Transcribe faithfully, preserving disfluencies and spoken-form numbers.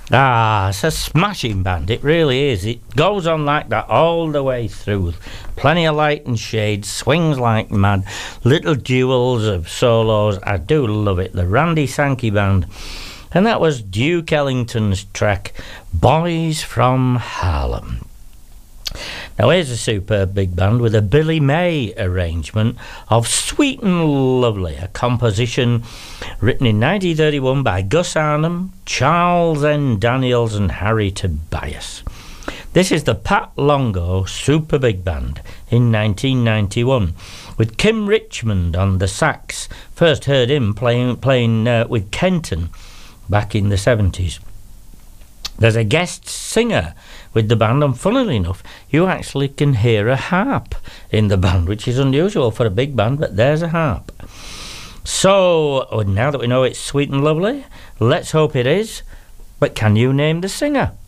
Ah, it's a smashing band, it really is. It goes on like that all the way through. Plenty of light and shade, swings like mad, little duels of solos. I do love it. The Randy Sankey Band. And that was Duke Ellington's track, Boys from Harlem. Now here's a superb big band with a Billy May arrangement of Sweet and Lovely, a composition written in nineteen thirty-one by Gus Arnhem, Charles N. Daniels and Harry Tobias. This is the Pat Longo Super Big Band in nineteen ninety-one with Kim Richmond on the sax. First heard him playing, playing uh, with Kenton back in the seventies. There's a guest singer with the band, and funnily enough, you actually can hear a harp in the band, which is unusual for a big band, but there's a harp. So, now that we know it's Sweet and Lovely, let's hope it is, but can you name the singer?